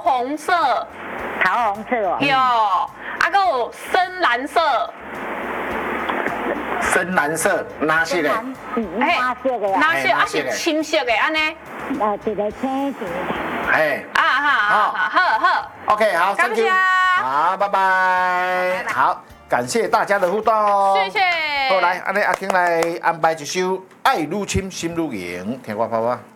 红色， 桃红色哦， 有，啊个有深蓝色， 深蓝色哪些嘞？ 哪色的呀？ 哪些啊哪些的是青色的安尼？ 一个青，一个哎啊哈，好。 ，OK， 好， 感谢 thank you 好，拜拜。好，感谢大家的互动， 谢谢。 好，来，阿弟阿庆来安排一首《爱愈深心愈浓》，听我爸爸。